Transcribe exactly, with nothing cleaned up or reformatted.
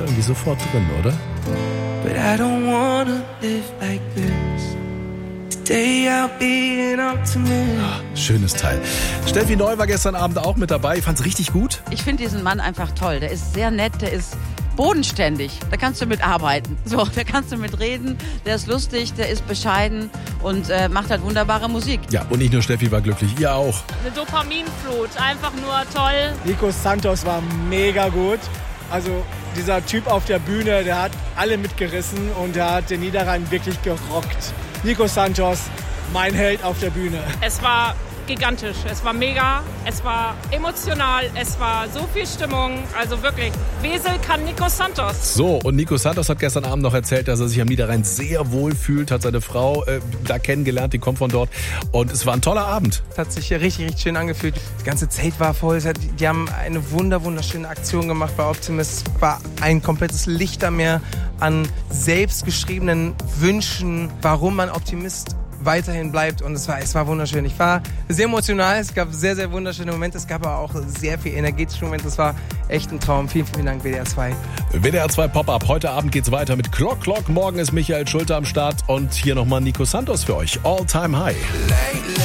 da irgendwie sofort drin, oder? But I don't wanna live like this. Today I'll be an optimist. Ah, schönes Teil. Steffi Neu war gestern Abend auch mit dabei. Ich fand's richtig gut. Ich finde diesen Mann einfach toll. Der ist sehr nett, der ist bodenständig. Da kannst du mit arbeiten. So, da kannst du mit reden. Der ist lustig, der ist bescheiden und äh, macht halt wunderbare Musik. Ja, und nicht nur Steffi war glücklich, ihr auch. Eine Dopaminflut, einfach nur toll. Nico Santos war mega gut. Also dieser Typ auf der Bühne, der hat alle mitgerissen und der hat den Niederrhein wirklich gerockt. Nico Santos, mein Held auf der Bühne. Es war gigantisch, es war mega, es war emotional, es war so viel Stimmung. Also wirklich, Wesel kann Nico Santos. So, und Nico Santos hat gestern Abend noch erzählt, dass er sich am Niederrhein sehr wohl fühlt, hat seine Frau äh, da kennengelernt, die kommt von dort. Und es war ein toller Abend. Es hat sich richtig, richtig schön angefühlt. Das ganze Zelt war voll. Es hat, die haben eine wunder, wunderschöne Aktion gemacht bei Optimist. Es war ein komplettes Lichtermeer an selbstgeschriebenen Wünschen, warum man Optimist weiterhin bleibt, und es war, es war wunderschön. Ich war sehr emotional, es gab sehr, sehr wunderschöne Momente, es gab aber auch sehr viel energetische Momente, es war echt ein Traum. Vielen, vielen Dank, W D R zwei. W D R zwei Pop-Up, heute Abend geht's weiter mit Clock Clock, morgen ist Michael Schulte am Start und hier nochmal Nico Santos für euch, All Time High.